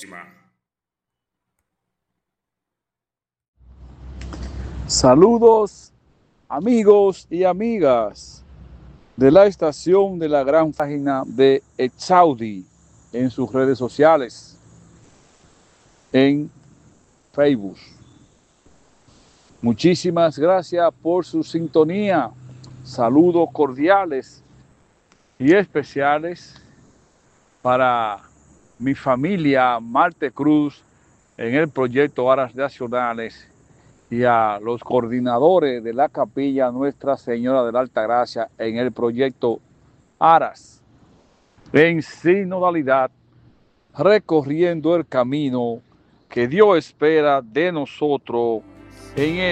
próxima. Saludos, amigos y amigas de la estación de la gran página de Exaudi en sus redes sociales, en Facebook. Muchísimas gracias por su sintonía. Saludos cordiales y especiales para mi familia Marte Cruz en el proyecto Aras Nacionales y a los coordinadores de la capilla Nuestra Señora de la Altagracia en el proyecto Aras, en sinodalidad, recorriendo el camino que Dios espera de nosotros en